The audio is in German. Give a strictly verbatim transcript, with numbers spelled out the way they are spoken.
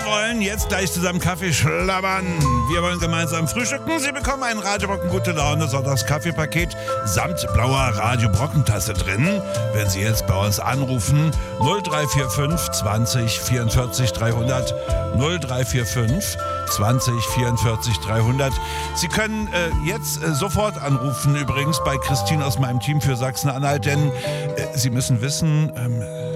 wollen jetzt gleich zusammen Kaffee schlabbern. Wir wollen gemeinsam frühstücken. Sie bekommen ein Radio Brocken Gute Laune Sonntagskaffeepaket samt blauer Radio Brocken-Tasse drin. Wenn Sie jetzt bei uns anrufen, null drei vier fünf zwanzig vierundvierzig dreihundert, null drei vier fünf zwanzig vierundvierzig dreihundert. Sie können äh, jetzt äh, sofort anrufen, übrigens bei Christine aus meinem Team für Sachsen-Anhalt, denn äh, Sie müssen wissen, ähm,